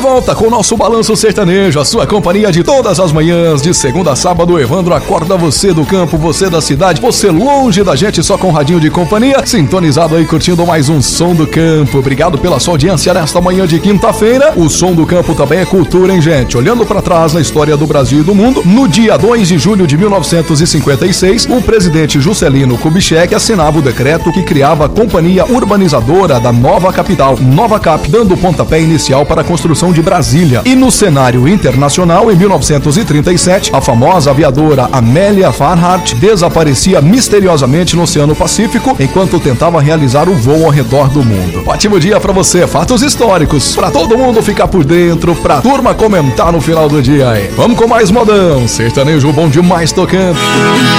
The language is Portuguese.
volta com o nosso Balanço Sertanejo, a sua companhia de todas as manhãs, de segunda a sábado. O Evandro acorda você do campo, você da cidade, você longe da gente, só com radinho de companhia, sintonizado aí, curtindo mais um Som do Campo. Obrigado pela sua audiência nesta manhã de quinta-feira. O Som do Campo também é cultura, hein, gente? Olhando para trás na história do Brasil e do mundo, no dia 2 de julho de 1956, o presidente Juscelino Kubitschek assinava o decreto que criava a Companhia Urbanizadora da Nova Capital, Nova Cap, dando o pontapé inicial para a construção de Brasília. E no cenário internacional, em 1937, a famosa aviadora Amélia Earhart desaparecia misteriosamente no Oceano Pacífico enquanto tentava realizar o voo ao redor do mundo. Ótimo dia pra você, fatos históricos, pra todo mundo ficar por dentro, pra turma comentar no final do dia aí. Vamos com mais modão, sertanejo bom demais tocando.